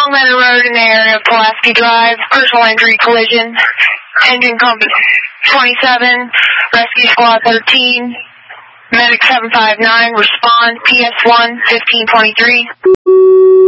Meadow Road in the area of Pulaski Drive, personal injury collision, engine compass 27, rescue squad 13, medic 759, respond, PS1 1523.